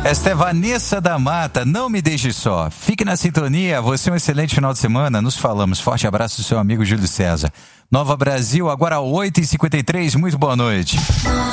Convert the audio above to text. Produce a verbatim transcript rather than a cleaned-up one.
Esta é Vanessa da Mata, Não Me Deixe Só. Fique na sintonia, você um excelente final de semana. Nos falamos. Forte abraço do seu amigo Júlio César. Nova Brasil, agora oito e cinquenta e três. Muito boa noite.